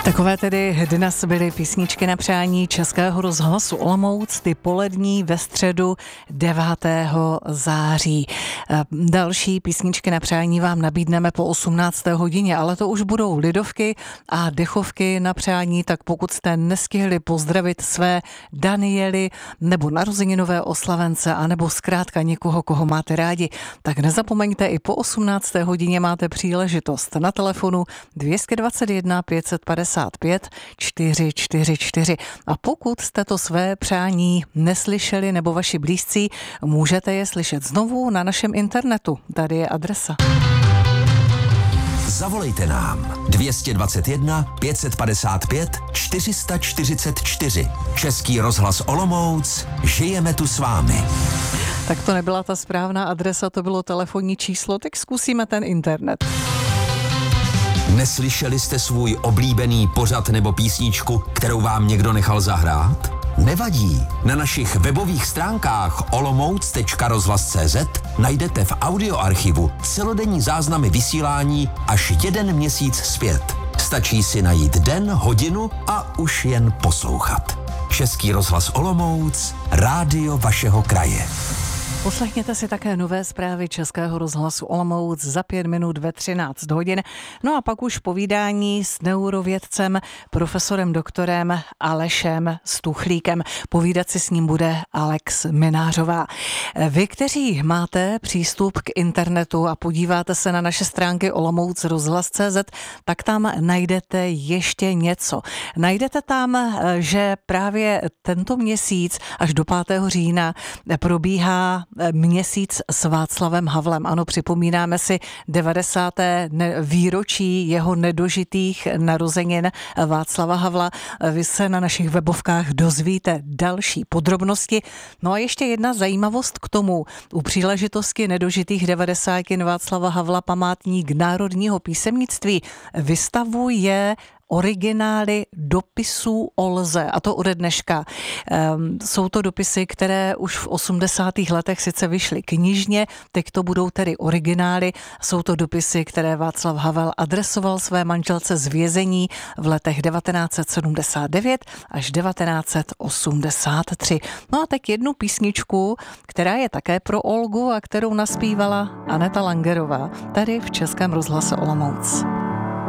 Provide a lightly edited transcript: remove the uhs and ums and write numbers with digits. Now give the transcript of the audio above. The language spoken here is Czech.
Takové tedy dnes byly písničky na přání Českého rozhlasu Olomouc, ty polední ve středu 9. září. Další písničky na přání vám nabídneme po 18. hodině, ale to už budou lidovky a dechovky na přání, tak pokud jste nestihli pozdravit své Daniely nebo narozeninové oslavence, anebo zkrátka někoho, koho máte rádi, tak nezapomeňte, i po 18. hodině máte příležitost na telefonu 221 555 444. A pokud jste to své přání neslyšeli nebo vaši blízcí, můžete je slyšet znovu na našem internetu. Tady je adresa. Zavolejte nám 221 555 444. Český rozhlas Olomouc, žijeme tu s vámi. Tak to nebyla ta správná adresa, to bylo telefonní číslo, tak zkusíme ten internet. Neslyšeli jste svůj oblíbený pořad nebo písničku, kterou vám někdo nechal zahrát? Nevadí. Na našich webových stránkách olomouc.rozhlas.cz najdete v audioarchivu celodenní záznamy vysílání až 1 měsíc zpět. Stačí si najít den, hodinu a už jen poslouchat. Český rozhlas Olomouc, rádio vašeho kraje. Poslechněte si také nové zprávy Českého rozhlasu Olomouc za 5 minut ve 13 hodin. No a pak už povídání s neurovědcem, profesorem doktorem Alešem Stuchlíkem. Povídat si s ním bude Alex Minářová. Vy, kteří máte přístup k internetu a podíváte se na naše stránky olomouc.rozhlas.cz, tak tam najdete ještě něco. Najdete tam, že právě tento měsíc až do 5. října probíhá měsíc s Václavem Havlem. Ano, připomínáme si 90. výročí jeho nedožitých narozenin Václava Havla. Vy se na našich webovkách dozvíte další podrobnosti. No a ještě jedna zajímavost k tomu. U příležitosti nedožitých 90. Václava Havla památník národního písemnictví vystavuje originály dopisů o lze, a to ode dneška. Jsou to dopisy, které už v 80. letech sice vyšly knižně, teď to budou tedy originály. Jsou to dopisy, které Václav Havel adresoval své manželce z vězení v letech 1979 až 1983. No a tak jednu písničku, která je také pro Olgu a kterou naspívala Aneta Langerová tady v Českém rozhlase Olomouc.